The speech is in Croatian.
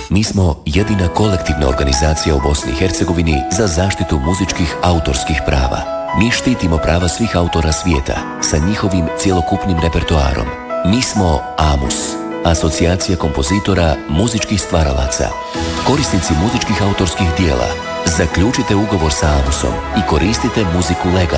Mi smo jedina kolektivna organizacija u Bosni i Hercegovini za zaštitu muzičkih autorskih prava. Mi štitimo prava svih autora svijeta sa njihovim cjelokupnim repertoarom. Mi smo AMUS, Asocijacija kompozitora muzičkih stvaralaca. Korisnici muzičkih autorskih dijela, zaključite ugovor sa AMUSom i koristite muziku legalno.